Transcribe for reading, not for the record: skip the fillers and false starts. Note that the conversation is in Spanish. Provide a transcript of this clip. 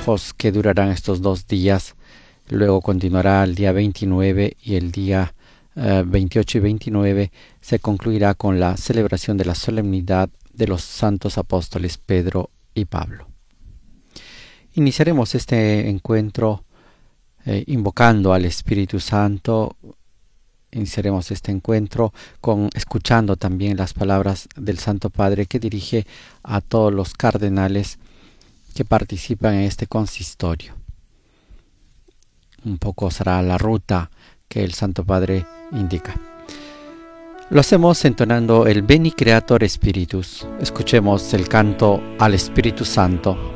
festejos que durarán estos 2 días. Luego continuará el día 29 y el día 28 y 29 se concluirá con la celebración de la solemnidad de los santos apóstoles Pedro y Pablo. Iniciaremos este encuentro invocando al Espíritu Santo. Iniciaremos este encuentro escuchando también las palabras del Santo Padre que dirige a todos los cardenales que participan en este consistorio. Un poco será la ruta que el Santo Padre indica. Lo hacemos entonando el Veni Creator Spiritus. Escuchemos el canto al Espíritu Santo.